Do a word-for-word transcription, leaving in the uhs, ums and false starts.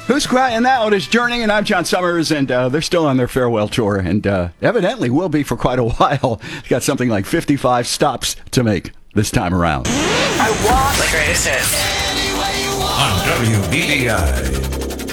Who's Crying Out is Journey, and I'm John Summers, and uh, they're still on their farewell tour, and uh, evidently will be for quite a while. Got something like fifty-five stops to make this time around. I want the greatest hits on W B D I.